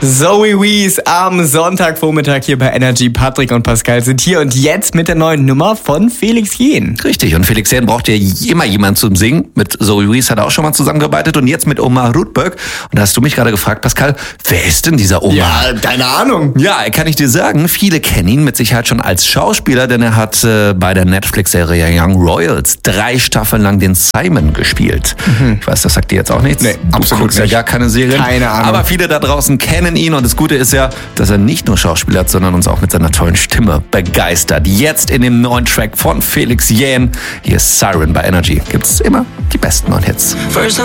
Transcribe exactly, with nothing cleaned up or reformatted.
Zoe Wees am Sonntagvormittag hier bei Energy. Patrick und Pascal sind hier und jetzt mit der neuen Nummer von Felix Jähn. Richtig, und Felix Jähn braucht ja immer jemanden zum Singen. Mit Zoe Wees hat er auch schon mal zusammengearbeitet und jetzt mit Omar Rudberg. Und da hast du mich gerade gefragt, Pascal, wer ist denn dieser Omar? Ja, keine Ahnung. Ja, kann ich dir sagen, viele kennen ihn mit Sicherheit schon als Schauspieler, denn er hat äh, bei der Netflix-Serie Young Royals drei Staffeln lang den Simon gespielt. Mhm. Ich weiß, das sagt dir jetzt auch nichts. Nee, du absolut guckst nicht. ja gar keine Serien. Keine Ahnung. Aber viele da draußen kennen ihn und das Gute ist ja, dass er nicht nur schauspielert, sondern uns auch mit seiner tollen Stimme begeistert. Jetzt in dem neuen Track von Felix Jähn. Hier ist Siren bei Energy. Gibt's immer die besten neuen Hits.